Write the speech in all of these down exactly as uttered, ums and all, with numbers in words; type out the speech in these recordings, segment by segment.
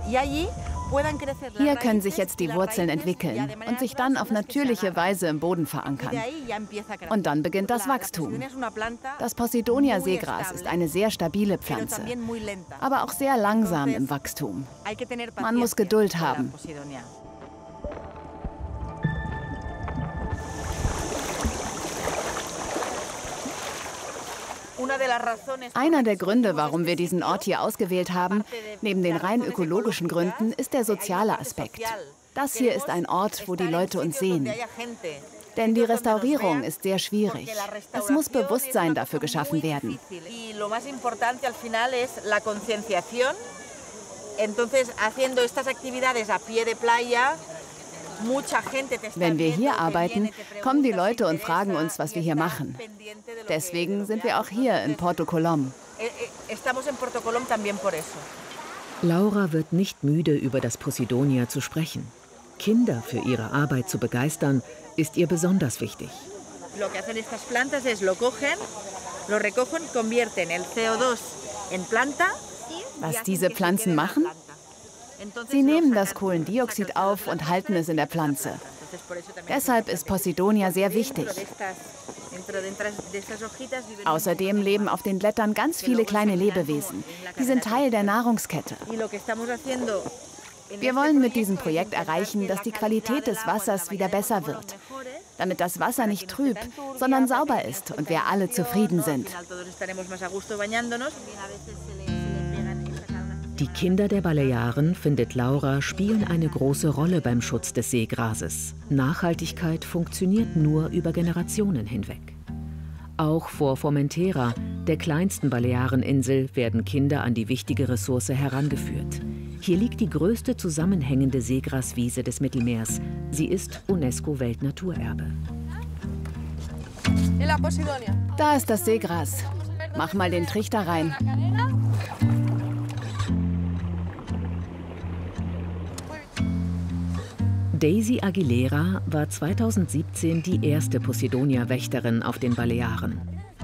Hier können sich jetzt die Wurzeln entwickeln und sich dann auf natürliche Weise im Boden verankern. Und dann beginnt das Wachstum. Das Posidonia-Seegras ist eine sehr stabile Pflanze, aber auch sehr langsam im Wachstum. Man muss Geduld haben. Einer der Gründe, warum wir diesen Ort hier ausgewählt haben, neben den rein ökologischen Gründen, ist der soziale Aspekt. Das hier ist ein Ort, wo die Leute uns sehen. Denn die Restaurierung ist sehr schwierig. Es muss Bewusstsein dafür geschaffen werden. Wenn wir hier arbeiten, kommen die Leute und fragen uns, was wir hier machen. Deswegen sind wir auch hier in Porto Colom. Laura wird nicht müde, über das Posidonia zu sprechen. Kinder für ihre Arbeit zu begeistern, ist ihr besonders wichtig. Was diese Pflanzen machen? Sie nehmen das Kohlendioxid auf und halten es in der Pflanze. Deshalb ist Posidonia sehr wichtig. Außerdem leben auf den Blättern ganz viele kleine Lebewesen. Die sind Teil der Nahrungskette. Wir wollen mit diesem Projekt erreichen, dass die Qualität des Wassers wieder besser wird. Damit das Wasser nicht trüb, sondern sauber ist und wir alle zufrieden sind. Die Kinder der Balearen, findet Laura, spielen eine große Rolle beim Schutz des Seegrases. Nachhaltigkeit funktioniert nur über Generationen hinweg. Auch vor Formentera, der kleinsten Baleareninsel, werden Kinder an die wichtige Ressource herangeführt. Hier liegt die größte zusammenhängende Seegraswiese des Mittelmeers. Sie ist UNESCO-Weltnaturerbe. Da ist das Seegras. Mach mal den Trichter rein. Daisy Aguilera war zweitausendsiebzehn die erste Posidonia-Wächterin auf den Balearen.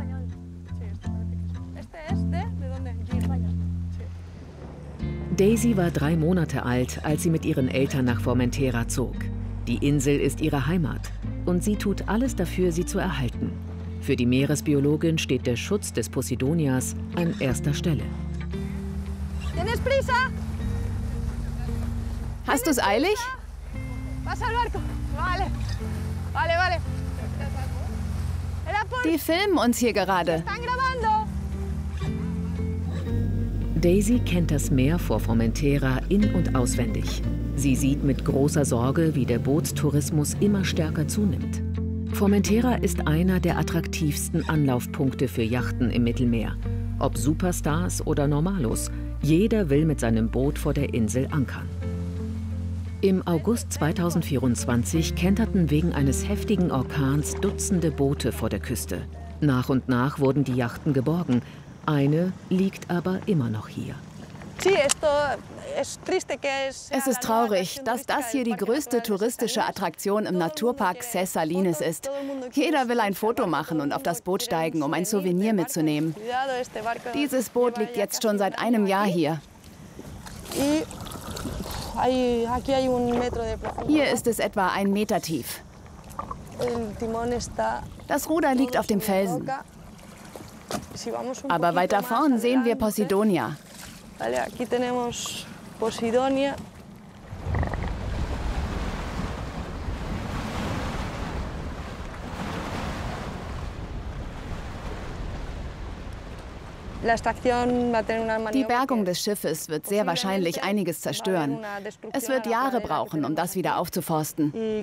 Daisy war drei Monate alt, als sie mit ihren Eltern nach Formentera zog. Die Insel ist ihre Heimat und sie tut alles dafür, sie zu erhalten. Für die Meeresbiologin steht der Schutz des Posidonias an erster Stelle. Hast du es eilig? Die filmen uns hier gerade. Daisy kennt das Meer vor Formentera in- und auswendig. Sie sieht mit großer Sorge, wie der Bootstourismus immer stärker zunimmt. Formentera ist einer der attraktivsten Anlaufpunkte für Yachten im Mittelmeer. Ob Superstars oder Normalos, jeder will mit seinem Boot vor der Insel ankern. Im August zweitausendvierundzwanzig kenterten wegen eines heftigen Orkans Dutzende Boote vor der Küste. Nach und nach wurden die Yachten geborgen. Eine liegt aber immer noch hier. Es ist traurig, dass das hier die größte touristische Attraktion im Naturpark Ses Salines ist. Jeder will ein Foto machen und auf das Boot steigen, um ein Souvenir mitzunehmen. Dieses Boot liegt jetzt schon seit einem Jahr hier. Hier ist es etwa ein Meter tief. Das Ruder liegt auf dem Felsen. Aber weiter vorn sehen wir Posidonia. Die Bergung des Schiffes wird sehr wahrscheinlich einiges zerstören. Es wird Jahre brauchen, um das wieder aufzuforsten.